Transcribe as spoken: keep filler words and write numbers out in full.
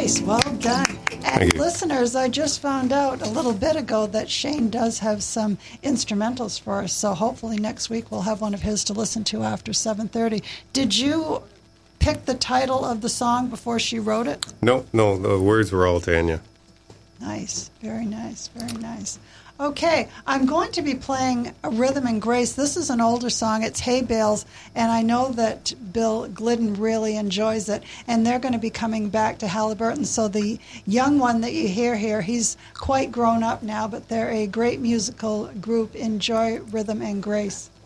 Nice. Well done. And listeners, I just found out a little bit ago that Shane does have some instrumentals for us, so hopefully next week we'll have one of his to listen to after seven thirty. Did you pick the title of the song before she wrote it? No, no, the words were all Tanya. Nice. Very nice. Very nice. Okay, I'm going to be playing Rhythm and Grace. This is an older song. It's Hay Bales, and I know that Bill Glidden really enjoys it, and they're going to be coming back to Halliburton. So the young one that you hear here, he's quite grown up now, but they're a great musical group. Enjoy Rhythm and Grace.